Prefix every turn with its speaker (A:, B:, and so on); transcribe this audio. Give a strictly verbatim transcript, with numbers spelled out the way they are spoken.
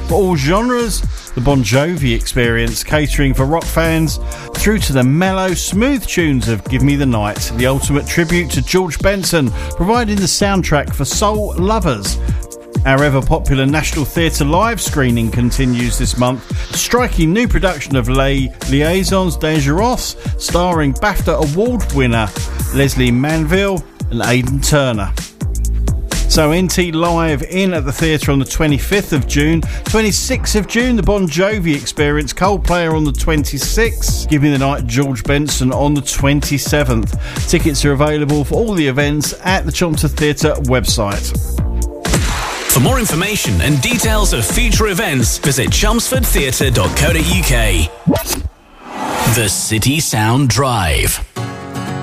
A: for all genres. The Bon Jovi Experience, catering for rock fans, through to the mellow, smooth tunes of Give Me the Night, the ultimate tribute to George Benson, providing the soundtrack for soul lovers. Our ever-popular National Theatre Live screening continues this month, a striking new production of Les Liaisons Dangereuses, starring BAFTA Award winner Leslie Manville and Aidan Turner. So N T Live in at the theatre on the twenty-fifth of June, twenty-sixth of June, the Bon Jovi Experience, Coldplay on the twenty-sixth, Give Me the Night, George Benson on the twenty-seventh. Tickets are available for all the events at the Chelmsford Theatre website.
B: For more information and details of future events, visit chelmsford theatre dot co dot uk. The City Sound Drive.